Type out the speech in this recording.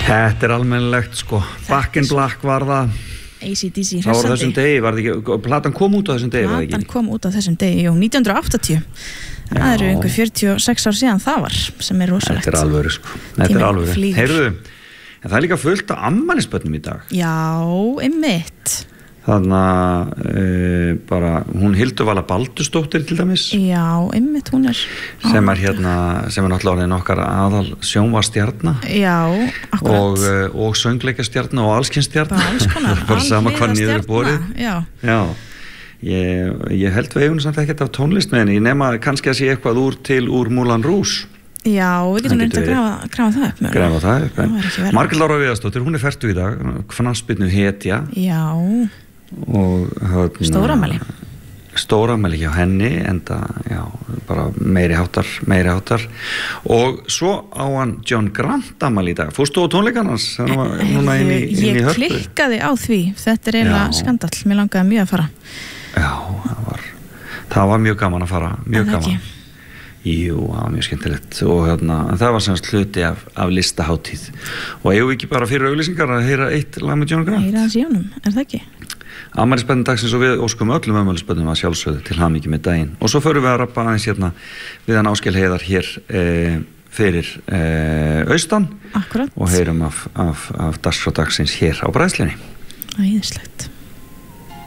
Þetta almennilegt sko. Back in Black var það. AC/DC Það var þessum degi, var það ekki, platan kom út á þessum degi, var það ekki? Platan kom út á þessum degi, jú, 1980. Það eru einhver 46 ár síðan það var, sem rosalegt. Þetta alvöru sko. Þetta alvöru. Heyrðu, en það líka fullt af afmælisbörnum í dag. Já, einmitt. Þannig bara, hún Hildur Vala Baldursdóttir til dæmis. Já, einmitt, hún sem náttúrulega orðin okkar aðal sjónvarstjarna. Já, akkurat. Og söngleikastjarna og allskynstjarna. Alls konar, bara sama hvað niður borið. Já. Ég held við eigum samt ekkert af tónlist með henni, ég nema kannski að sé eitthvað úr Moulin Rouge. Já, við getum reynd að grafa það upp. Grafa það upp. Margrét Lára Viðarsdóttir, hún fertug í dag, knattspyrnu hetja. Já. Og stóramæli hjá henni, enda bara meiri háttar. Og svo á hann John Grant afmæli í dag. Fórstu á tónleikann hans? Ég klikkaði á því. Þetta eiginlega skandall. Mér langaði mjög að fara. Já, það var mjög gaman að fara. Mjög gaman. Jú, það var mjög skemmtilegt og það var semst hluti af listahátíð og eigum við ekki bara fyrir auglýsingar að heyra eitt lag með John Grant? Heyra hans í honum, það ekki? Afmælisbörnum dagsins og við óskum öllum afmælisbörnum að sjálfsögðu til hamingju með daginn og svo förum við að rappa aðeins við hann Áskel Heiðar hér fyrir austan. Akkurat. Og heyrum af dagskrá dagsins hér á Bræðslunni. Æðislegt.